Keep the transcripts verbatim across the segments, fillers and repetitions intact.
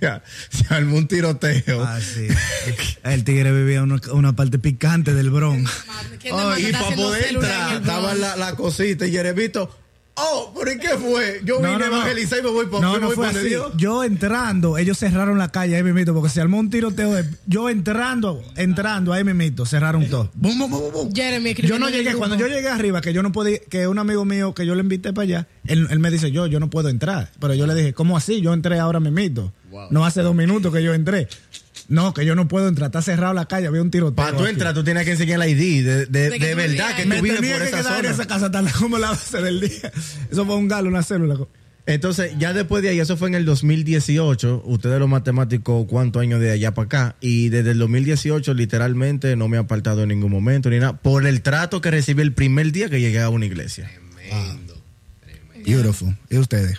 se armó un tiroteo. Ah, sí. El tigre vivía una, una parte picante del Bronx. Oh, y para poder entrar, estaba la, la cosita y Jeremito. Oh, ¿pero y qué fue? Yo vine no, no, a evangelizar y me voy por No, no fue así. Dios. Yo entrando, ellos cerraron la calle ahí mismito, porque se armó un tiroteo. De, yo entrando, entrando ahí mismito, cerraron todo. Bum, bum, bum, bum. Jeremy, yo no llegué, cuando yo llegué arriba, que yo no podía, que un amigo mío que yo le invité para allá, él, él me dice, yo, yo no puedo entrar. Pero yo le dije, ¿cómo así? Yo entré ahora mismito. Wow. No hace dos minutos que yo entré. No, que yo no puedo entrar, está cerrado la calle, había un tiroteo. Para tú entrar, tú tienes que enseñar el I D de, de, de, de verdad que tú vives por esa zona. En esa casa tan como la base del día. Eso fue un galo, una célula. Entonces, ya después de ahí, eso fue en el dos mil dieciocho. Ustedes los matemáticos, ¿cuántos años de allá para acá? Y desde el dos mil dieciocho, literalmente, no me he apartado en ningún momento ni nada. Por el trato que recibí el primer día que llegué a una iglesia. Tremendo. Ah. Tremendo. Beautiful. ¿Y ustedes?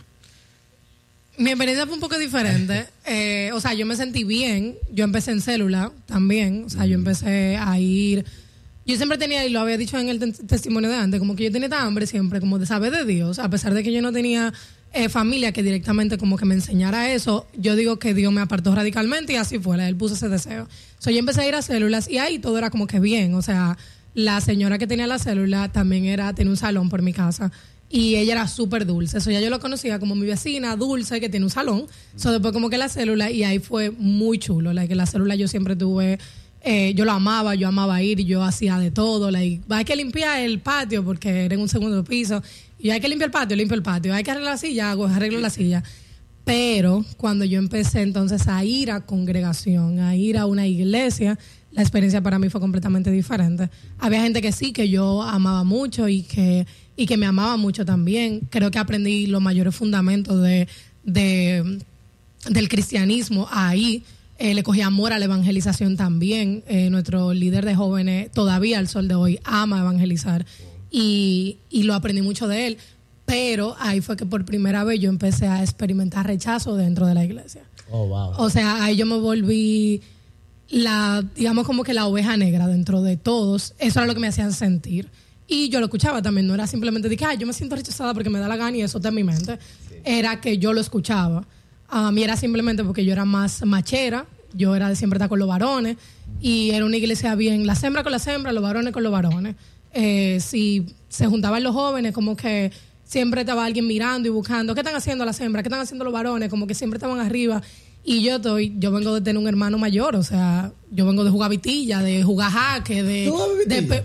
Mi experiencia fue un poco diferente. Eh, o sea, yo me sentí bien. Yo empecé en célula también. O sea, yo empecé a ir... Yo siempre tenía, y lo había dicho en el te- testimonio de antes, como que yo tenía esta hambre siempre, como de saber de Dios. A pesar de que yo no tenía eh, familia que directamente como que me enseñara eso, yo digo que Dios me apartó radicalmente y así fue. Él puso ese deseo. So, yo empecé a ir a células y ahí todo era como que bien. O sea, la señora que tenía la célula también era tenía un salón por mi casa. Y ella era súper dulce. Eso ya yo lo conocía como mi vecina, dulce, que tiene un salón. Eso después como que la célula, y ahí fue muy chulo. Like, la célula yo siempre tuve, eh, yo lo amaba, yo amaba ir, yo hacía de todo. Like, hay que limpiar el patio porque era en un segundo piso. Y hay que limpiar el patio, limpio el patio. Hay que arreglar la silla, hago, arreglo la silla. Pero cuando yo empecé entonces a ir a congregación, a ir a una iglesia, la experiencia para mí fue completamente diferente. Había gente que sí, que yo amaba mucho y que... y que me amaba mucho también. Creo que aprendí los mayores fundamentos de, de del cristianismo ahí. Eh, le cogí amor a la evangelización también. Eh, nuestro líder de jóvenes todavía al sol de hoy ama evangelizar y, y lo aprendí mucho de él. Pero ahí fue que por primera vez yo empecé a experimentar rechazo dentro de la iglesia. Oh, wow. O sea, ahí yo me volví la, digamos como que la oveja negra dentro de todos. Eso era lo que me hacían sentir. Y yo lo escuchaba también, no era simplemente de que ah, yo me siento rechazada porque me da la gana y eso está en mi mente. Sí. Era que yo lo escuchaba. A mí era simplemente porque yo era más machera, yo era de siempre estar con los varones y era una iglesia bien, la hembra con las hembras, los varones con los varones. Eh, si se juntaban los jóvenes, como que siempre estaba alguien mirando y buscando, ¿qué están haciendo las hembras? ¿Qué están haciendo los varones? Como que siempre estaban arriba. Y yo estoy, yo vengo de tener un hermano mayor, o sea, yo vengo de jugar vitilla, de jugar jaque, de... de pe-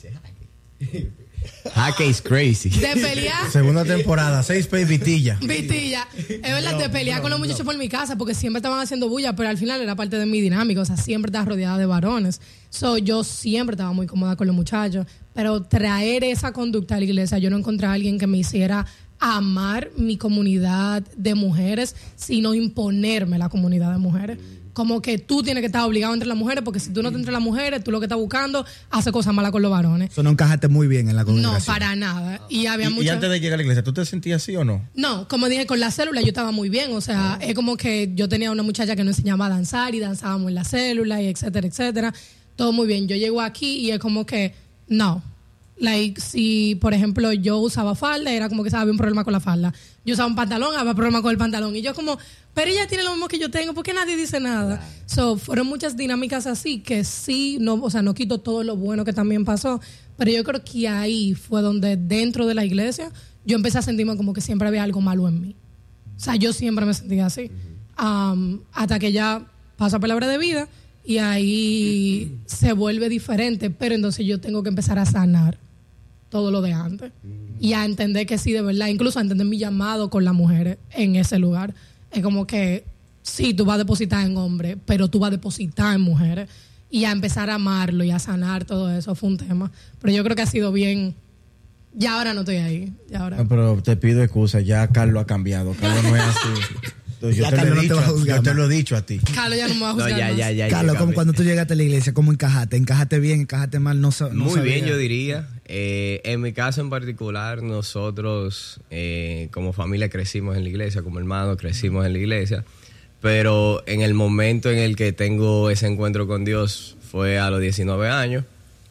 Jaque is crazy. De pelear. Segunda temporada, seis pay vitilla. Vitilla. Es verdad, de pelear no, con los muchachos no. por mi casa porque siempre estaban haciendo bulla, pero al final era parte de mi dinámica. O sea, siempre estaba rodeada de varones. So, yo siempre estaba muy cómoda con los muchachos. Pero traer esa conducta a la iglesia, yo no encontré a alguien que me hiciera amar mi comunidad de mujeres, sino imponerme la comunidad de mujeres. Como que tú tienes que estar obligado entre las mujeres, porque si tú no te entre las mujeres, tú lo que estás buscando, hace cosas malas con los varones. Eso no encajaste muy bien en la congregación. No, para nada. Y había ¿Y, mucha... y antes de llegar a la iglesia, ¿tú te sentías así o no? No, como dije, con la célula yo estaba muy bien. O sea, es como que yo tenía una muchacha que nos enseñaba a danzar y danzábamos en la célula y etcétera, etcétera. Todo muy bien. Yo llego aquí y es como que, no. Like, si, por ejemplo, yo usaba falda, era como que ¿sabes? Había un problema con la falda. Yo usaba un pantalón, había problema con el pantalón. Y yo como, pero ella tiene lo mismo que yo tengo, ¿por qué nadie dice nada? Claro. So, fueron muchas dinámicas así que sí, no, o sea, no quito todo lo bueno que también pasó, pero yo creo que ahí fue donde dentro de la iglesia yo empecé a sentirme como que siempre había algo malo en mí. O sea, yo siempre me sentía así. Um, hasta que ya pasa palabra de vida y ahí se vuelve diferente, pero entonces yo tengo que empezar a sanar todo lo de antes y a entender que sí, de verdad, incluso a entender mi llamado con las mujeres en ese lugar. Es como que sí, tú vas a depositar en hombres, pero tú vas a depositar en mujeres y a empezar a amarlo y a sanar todo eso fue un tema. Pero yo creo que ha sido bien. Ya ahora no estoy ahí. Ya ahora. No, pero te pido excusa, ya Carlos ha cambiado. Carlos no es así. Yo te, lo he dicho, no te, yo te lo he dicho a ti. Carlos ya no me va a juzgar. No, ya, ya, ya, Carlos, como cuando tú llegaste a la iglesia, ¿cómo encajaste? ¿Encajaste bien? ¿Encajaste mal? No, no Muy sabía. bien, yo diría. Eh, en mi caso en particular, nosotros eh, como familia crecimos en la iglesia, como hermanos crecimos en la iglesia, pero en el momento en el que tengo ese encuentro con Dios fue a los diecinueve años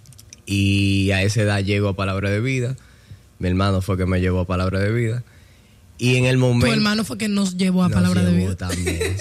y a esa edad llego a Palabra de Vida. Mi hermano fue que me llevó a Palabra de Vida. Y en el momento... Tu hermano fue que nos llevó a Palabra de Vida. También.